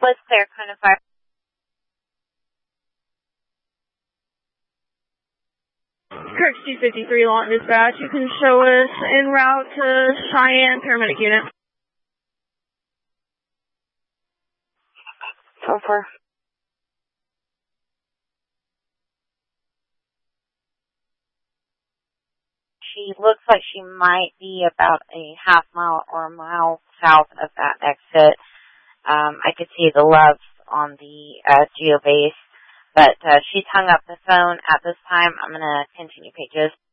Let's clear, kind of fire. Kirk C-53 Launch Dispatch, you can show us en route to Cheyenne Paramedic Unit. Over. She looks like she might be about a half mile or a mile south of that exit. I could see the loves on the geobase, but she's hung up the phone at this time. I'm going to continue pages.